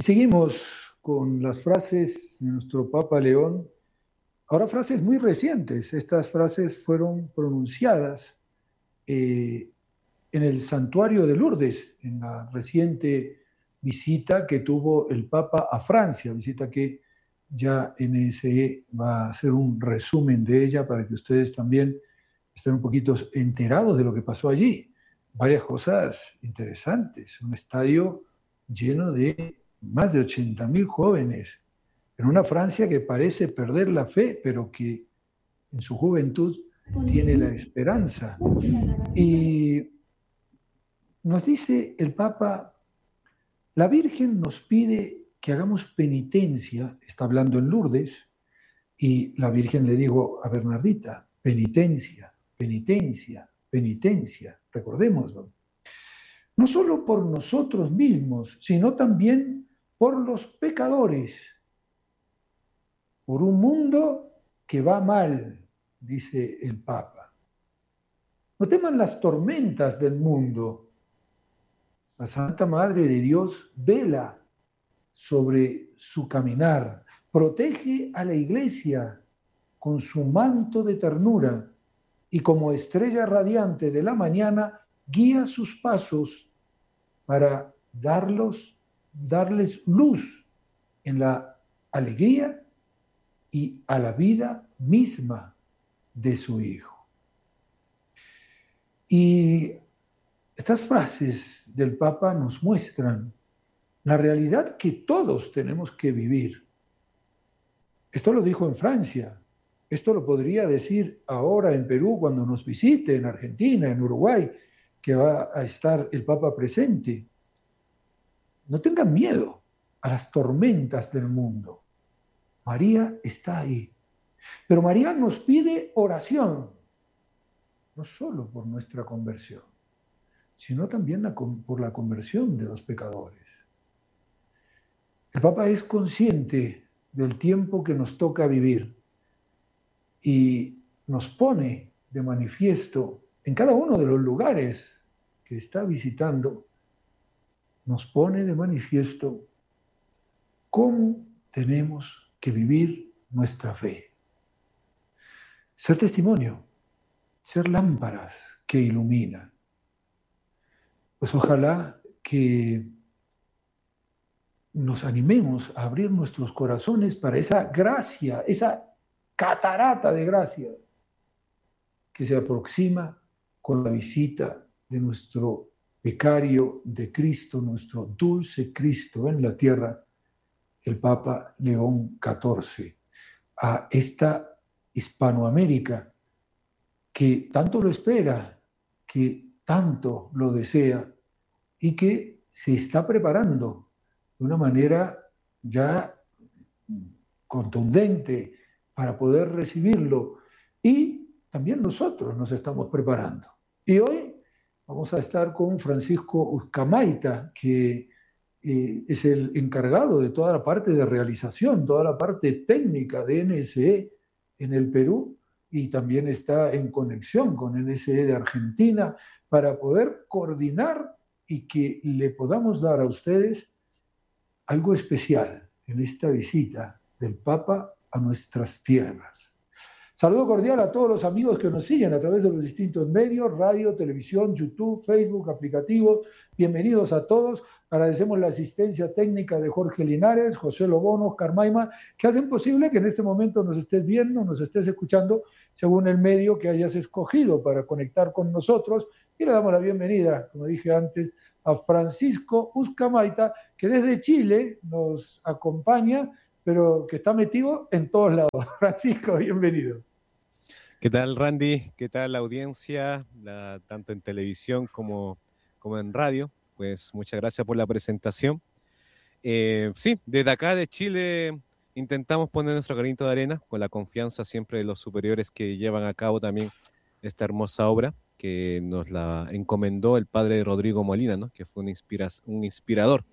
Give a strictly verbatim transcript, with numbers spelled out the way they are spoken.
Seguimos con las frases de nuestro Papa León, ahora frases muy recientes. Estas frases fueron pronunciadas eh, en el santuario de Lourdes, en la reciente visita que tuvo el Papa a Francia, visita que ya N S E va a hacer un resumen de ella para que ustedes también estén un poquito enterados de lo que pasó allí. Varias cosas interesantes, un estadio lleno de más de ochenta mil jóvenes, en una Francia que parece perder la fe, pero que en su juventud tiene la esperanza. Y nos dice el Papa, la Virgen nos pide que hagamos penitencia, está hablando en Lourdes, y la Virgen le dijo a Bernardita, penitencia, penitencia, penitencia, recordémoslo. No solo por nosotros mismos, sino también por los pecadores, por un mundo que va mal, dice el Papa. No teman las tormentas del mundo. La Santa Madre de Dios vela sobre su caminar, protege a la Iglesia con su manto de ternura y como estrella radiante de la mañana guía sus pasos para darlos, darles luz en la alegría y a la vida misma de su Hijo. Y estas frases del Papa nos muestran la realidad que todos tenemos que vivir. Esto lo dijo en Francia, esto lo podría decir ahora en Perú cuando nos visite, en Argentina, en Uruguay, que va a estar el Papa presente. No tengan miedo a las tormentas del mundo. María está ahí. Pero María nos pide oración, no solo por nuestra conversión, sino también la, por la conversión de los pecadores. El Papa es consciente del tiempo que nos toca vivir y nos pone de manifiesto en cada uno de los lugares que está visitando, nos pone de manifiesto cómo tenemos que vivir nuestra fe. Ser testimonio, ser lámparas que iluminan. Pues ojalá que nos animemos a abrir nuestros corazones para esa gracia, esa catarata de gracia que se aproxima con la visita de nuestro vicario de Cristo, nuestro dulce Cristo en la tierra, el Papa León catorce, a esta Hispanoamérica que tanto lo espera, que tanto lo desea y que se está preparando de una manera ya contundente para poder recibirlo. Y también nosotros nos estamos preparando. Y hoy vamos a estar con Francisco Ucamaita, que eh, es el encargado de toda la parte de realización, toda la parte técnica de N S E en el Perú, y también está en conexión con N S E de Argentina para poder coordinar y que le podamos dar a ustedes algo especial en esta visita del Papa a nuestras tierras. Saludo cordial a todos los amigos que nos siguen a través de los distintos medios, radio, televisión, YouTube, Facebook, aplicativos. Bienvenidos a todos. Agradecemos la asistencia técnica de Jorge Linares, José Lobón, Oscar Maima, que hacen posible que en este momento nos estés viendo, nos estés escuchando, según el medio que hayas escogido para conectar con nosotros. Y le damos la bienvenida, como dije antes, a Francisco Ucamaita, que desde Chile nos acompaña, pero que está metido en todos lados. Francisco, bienvenido. ¿Qué tal, Randy? ¿Qué tal la audiencia, la, tanto en televisión como, como en radio? Pues muchas gracias por la presentación. Eh, sí, desde acá de Chile intentamos poner nuestro granito de arena con la confianza siempre de los superiores que llevan a cabo también esta hermosa obra que nos la encomendó el padre Rodrigo Molina, ¿no? Que fue un, inspira un inspirador